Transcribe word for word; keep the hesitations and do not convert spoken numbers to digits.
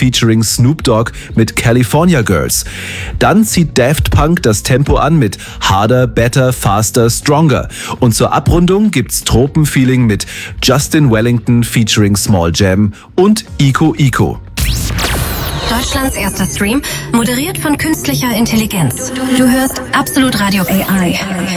featuring Snoop Dogg mit California Girls. Dann zieht Daft Punk das Tempo an mit Harder, Better, Faster, Stronger. Und zur Abrundung gibt's Tropenfeeling mit Justin Wellington featuring Small Jam und Ico Ico. Deutschlands erster Stream, moderiert von künstlicher Intelligenz. Du hörst Absolut Radio A I.